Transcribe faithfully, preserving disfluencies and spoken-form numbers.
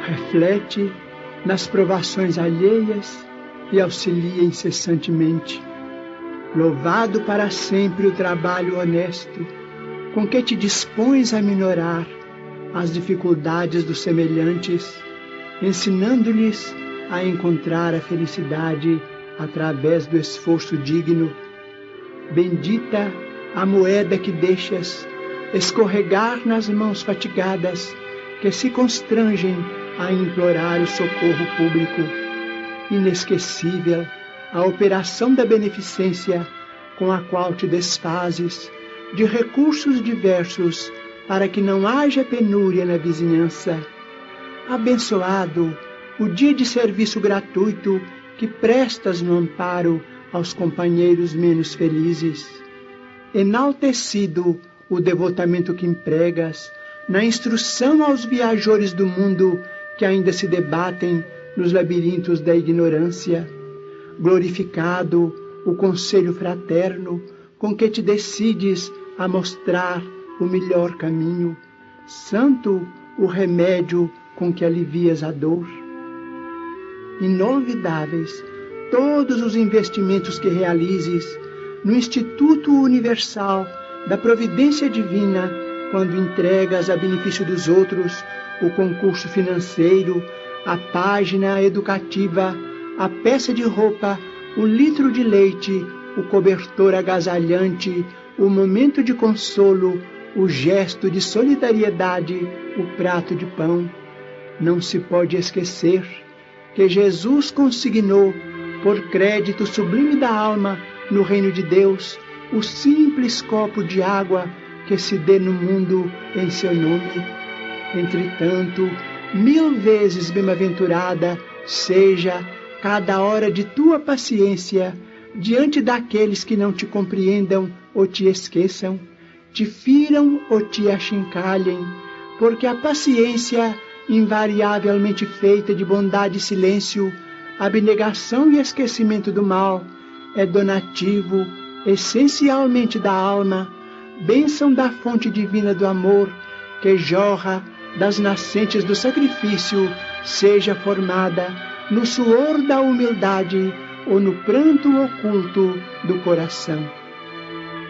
reflete nas provações alheias e auxilia incessantemente. Louvado para sempre o trabalho honesto, com que te dispões a minorar as dificuldades dos semelhantes, ensinando-lhes a encontrar a felicidade através do esforço digno. Bendita a moeda que deixas escorregar nas mãos fatigadas, que se constrangem a implorar o socorro público. Inesquecível a operação da beneficência com a qual te desfazes de recursos diversos para que não haja penúria na vizinhança. Abençoado o dia de serviço gratuito que prestas no amparo aos companheiros menos felizes. Enaltecido o devotamento que empregas na instrução aos viajores do mundo que ainda se debatem nos labirintos da ignorância. Glorificado o conselho fraterno com que te decides a mostrar o melhor caminho. Santo o remédio com que alivias a dor. Inolvidáveis todos os investimentos que realizes no Instituto Universal da Providência Divina, quando entregas a benefício dos outros o concurso financeiro, a página educativa, a peça de roupa, o litro de leite, o cobertor agasalhante, o momento de consolo, o gesto de solidariedade, o prato de pão. Não se pode esquecer que Jesus consignou, por crédito sublime da alma, no reino de Deus, o simples copo de água que se dê no mundo em seu nome. Entretanto, mil vezes bem-aventurada seja cada hora de tua paciência diante daqueles que não te compreendam ou te esqueçam, te firam ou te achincalhem, porque a paciência, invariavelmente feita de bondade e silêncio, abnegação e esquecimento do mal, é donativo essencialmente da alma, bênção da fonte divina do amor, que jorra das nascentes do sacrifício, seja formada no suor da humildade ou no pranto oculto do coração.